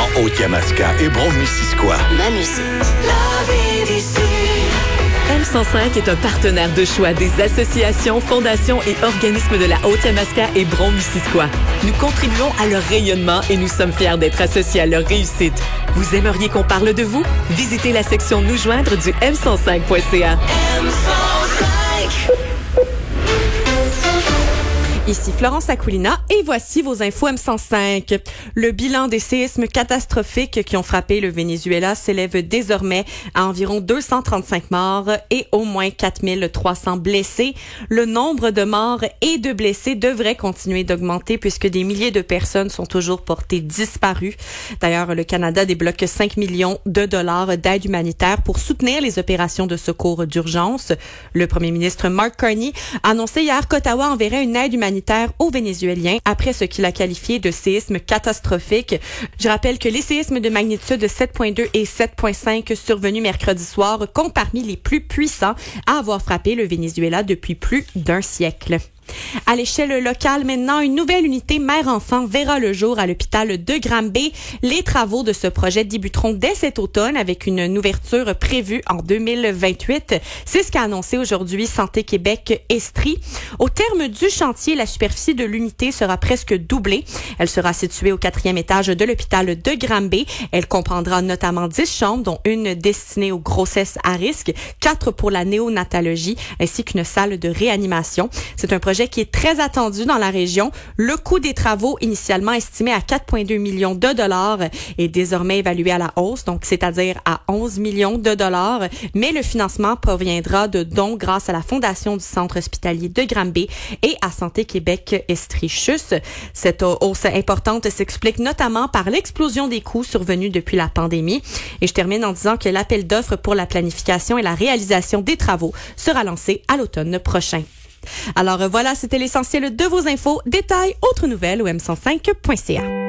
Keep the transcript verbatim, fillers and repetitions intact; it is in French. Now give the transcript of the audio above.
Haute-Yamaska et Brome-Missisquoi. Ma musique. La vie d'ici. M cent cinq est un partenaire de choix des associations, fondations et organismes de la Haute-Yamaska et Brome-Missisquoi. Nous contribuons à leur rayonnement et nous sommes fiers d'être associés à leur réussite. Vous aimeriez qu'on parle de vous? Visitez la section Nous joindre du m cent cinq point c a. M cent cinq. Ici Florence Akoulina et voici vos infos M cent cinq. Le bilan des séismes catastrophiques qui ont frappé le Venezuela s'élève désormais à environ deux cent trente-cinq morts et au moins quatre mille trois cents blessés. Le nombre de morts et de blessés devrait continuer d'augmenter puisque des milliers de personnes sont toujours portées disparues. D'ailleurs, le Canada débloque cinq millions de dollars d'aide humanitaire pour soutenir les opérations de secours d'urgence. Le premier ministre Mark Carney a annoncé hier qu'Ottawa enverrait une aide humanitaire aux Vénézuéliens après ce qu'il a qualifié de séisme catastrophique. Je rappelle que les séismes de magnitude sept virgule deux et sept virgule cinq survenus mercredi soir comptent parmi les plus puissants à avoir frappé le Venezuela depuis plus d'un siècle. À l'échelle locale, maintenant, une nouvelle unité mère-enfant verra le jour à l'hôpital de Granby. Les travaux de ce projet débuteront dès cet automne avec une ouverture prévue en deux mille vingt-huit. C'est ce qu'a annoncé aujourd'hui Santé Québec Estrie. Au terme du chantier, la superficie de l'unité sera presque doublée. Elle sera située au quatrième étage de l'hôpital de Granby. Elle comprendra notamment dix chambres, dont une destinée aux grossesses à risque, quatre pour la néonatologie, ainsi qu'une salle de réanimation. C'est un projet qui est très attendu dans la région. Le coût des travaux, initialement estimé à quatre virgule deux millions de dollars, est désormais évalué à la hausse, donc c'est-à-dire à onze millions de dollars. Mais le financement proviendra de dons grâce à la Fondation du Centre hospitalier de Granby et à Santé Québec Estrie-Chus. Cette hausse importante s'explique notamment par l'explosion des coûts survenus depuis la pandémie. Et je termine en disant que l'appel d'offres pour la planification et la réalisation des travaux sera lancé à l'automne prochain. Alors voilà, c'était l'essentiel de vos infos. Détails, autres nouvelles au m cent cinq point c a.